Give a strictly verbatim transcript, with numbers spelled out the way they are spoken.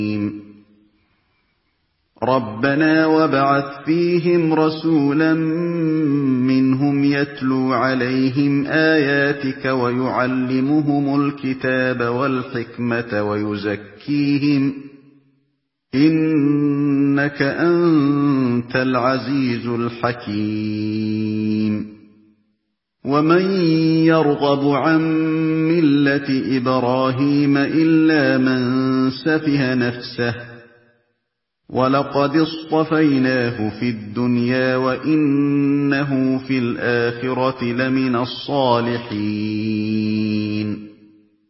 رَبَّنَا وَابْعَثْ فِيهِمْ رَسُولًا مِّنْهُمْ يَتْلُو عَلَيْهِمْ آيَاتِكَ وَيُعَلِّمُهُمُ الْكِتَابَ وَالْحِكْمَةَ وَيُزَكِّيهِمْ ۚ إِنَّكَ أَنتَ الْعَزِيزُ الْحَكِيمُ وَمَن يَرْغَبُ عَن مِّلَّةِ إِبْرَاهِيمَ إِلَّا مَن سَفِهَ نَفْسَهُ ۚ وَلَقَدِ اصْطَفَيْنَاهُ فِي الدُّنْيَا وَإِنَّهُ فِي الْآخِرَةِ لَمِنَ الصَّالِحِينَ